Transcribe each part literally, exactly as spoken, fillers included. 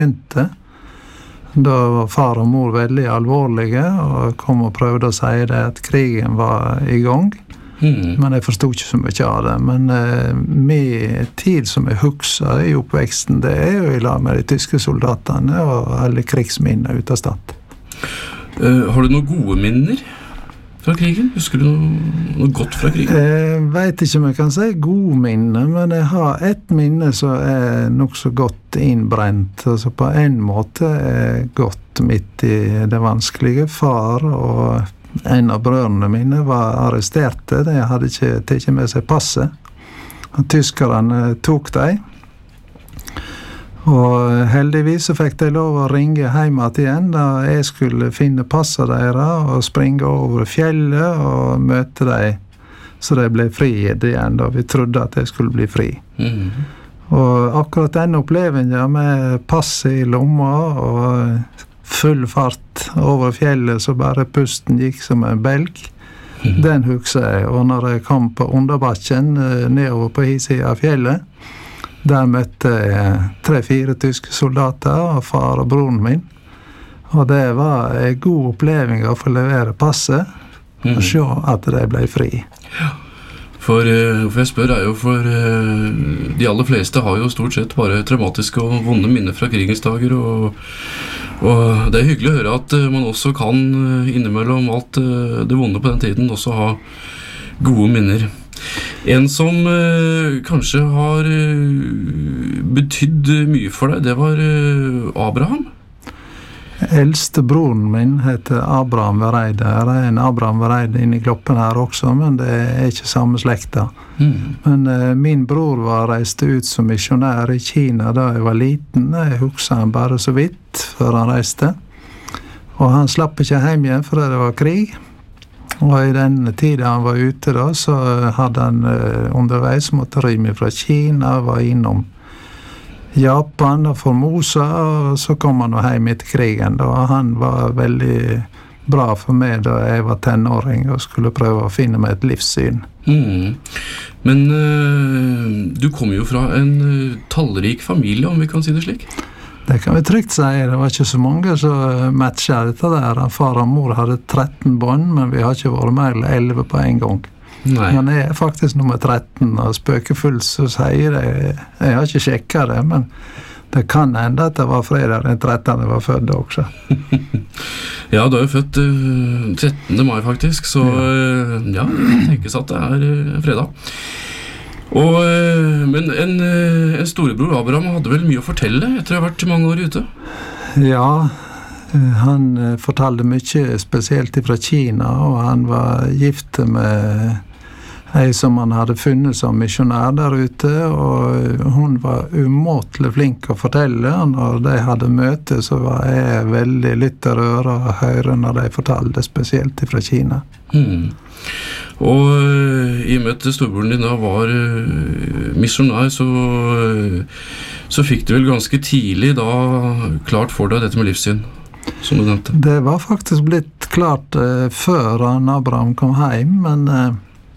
begynte. Da var far og mor veldig alvorlige, og kom og prøvde å si det at krigen var i gang. Mm. Men jeg forstod ikke så mye av det. Men eh, min tid som jeg husker i oppveksten, det er jo i lag med de tyske soldatene og alle krigsminner ut av stat. Uh, har du noen gode minner fra krigen? Husker du noe, noe godt fra krigen? Jeg vet ikke om jeg kan si gode minner, men jeg har ett minne som er nok så godt innbrent. Altså på en måte er godt midt i det vanskelige. Far og en av brødrene mine var arresterte. De hadde ikke tatt med seg passet. Og tyskerne tok dem. Og heldigvis så fikk de lov å ringe hjem igjen da jeg skulle finne passet deres og springe over fjellet og møte dem. Så de ble fri igjen da vi trodde at de skulle bli fri. Mm. Og akkurat den opplevelsen med passet i lomma og full fart over fjellet så bare pusten gikk som en belg, mm. den husker jeg. Og når jeg kom på underbakken nedover på hisiden av fjellet, der møtte jeg tre-fire tyske soldater og far og broren min. Og det var en god opplevelse å få levere passet mm. og se at de ble fri. Ja, for, for jeg spør er jo for de aller fleste har jo stort sett bare traumatiske og vonde minner fra krigens dager, og, og det er hyggelig å høre at man også kan innimellom alt det vonde på den tiden også ha gode minner. En som eh, kanskje har eh, betydd mye for deg, det var eh, Abraham. Eldste broren min heter Abraham Vereide. Det er en Abraham Vereide inne i Kloppen her også, men det er ikke samme slekta. Mm. Men eh, min bror var reist ut som misjonær i Kina da jeg var liten. Jeg husker han bare så vidt før han reiste. Og han slapp ikke hjem igjen for det var krig. Og i den tiden han var ute da, så hadde han uh, underveis måtte rømme fra Kina, var innom Japan og Formosa, og så kom han hjem etter krigen da. Han var veldig bra for meg da jeg var tenåring og skulle prøve å finne meg et livssyn. Mm. Men uh, du kom jo fra en uh, tallrik familie, om vi kan si det slik. Det kan vi trygt si. Det var ikke så mange som matchet dette der. Far og mor hadde tretten bånd, men vi har ikke vært mer eller elleve på en gang. Nei. Men jeg er faktisk nummer tretten, og spøkefullt så sier jeg, jeg har ikke sjekket det, men det kan hende at det var fredag den trettende jeg var født også. Ja, du er jo født uh, trettende mai faktisk, så uh, ja, det tenkes at det er uh, fredag. Og, men en, en storebror, Abraham, hadde vel mye å fortelle etter å ha vært mange år ute? Ja, han fortalte mye spesielt fra Kina, og han var gift med en som han hadde funnet som misjonær der ute, og hun var umåtelig flink å fortelle. Når de hadde møte, så var jeg veldig lytterør og høre når de fortalte, spesielt fra Kina. Hmm. Og i og med at storebroren din da var uh, misjonær, så, uh, så fikk du vel ganske tidlig da klart for deg dette med livssyn, som du nevnte. Det var faktisk blitt klart uh, før Abraham kom hjem, men uh,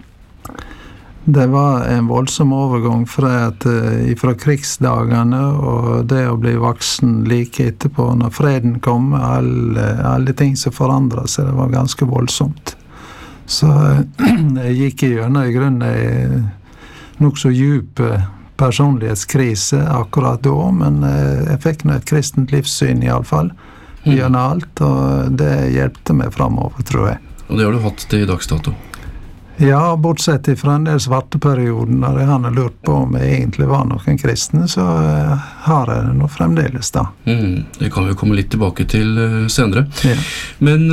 det var en voldsom overgang fra, at, uh, fra krigsdagene og det å bli voksen like etterpå. Når freden kom, alle, alle ting som forandret seg, det var ganske voldsomt. Så jeg gikk i gjennom i grunnen en nok så djup personlighetskrise akkurat da, men jeg fikk nå et kristent livssyn i alle fall, gjennom alt, og det hjelpte meg fremover, tror jeg. Og det har du hatt til dags dato? Ja, bortsett fra en del svarte perioden, når jeg hadde lurt på om jeg egentlig var noen kristne, så har jeg det nå fremdeles da. Mm, det kan vi komme litt tilbake til uh, senere. Ja. Men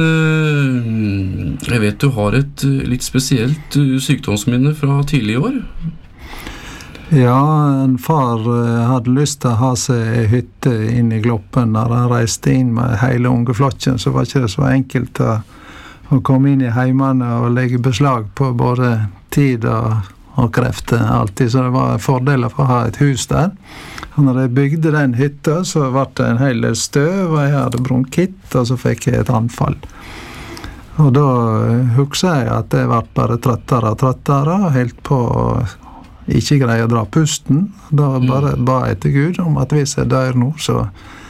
uh, jeg vet du har et uh, litt spesielt uh, sykdomsminne fra tidlige år. Ja, en far uh, hadde lyst til å ha seg hytte inne i Gloppen. Når han reiste inn med hele unge flokken, så var ikke det så enkelt å å komme inn i heimene og legge beslag på både tid og, og krefter alltid, så det var fordeler for å ha et hus der. Og når jeg bygde den hytta, så var det en hel del støv, og jeg hadde bronkitt, og så fikk jeg et anfall. Og da husker jeg at jeg var bare trøttere og trøttere, og helt på å ikke greie å dra pusten. Da bare ba jeg til Gud om at hvis jeg dør nå, så